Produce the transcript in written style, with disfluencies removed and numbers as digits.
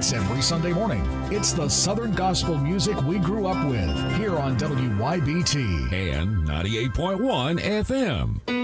nights every Sunday morning. It's the Southern gospel music we grew up with here on WYBT and 98.1 FM.